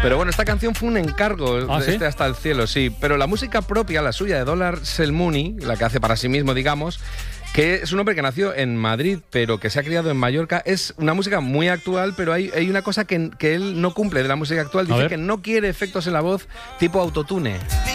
Pero bueno, esta canción fue un encargo de ¿sí? Hasta el cielo, sí. Pero la música propia, la suya de Dollar Selmuni, la que hace para sí mismo, digamos, que es un hombre que nació en Madrid, pero que se ha criado en Mallorca, es una música muy actual, pero hay una cosa que él no cumple de la música actual. Dice que no quiere efectos en la voz tipo autotune.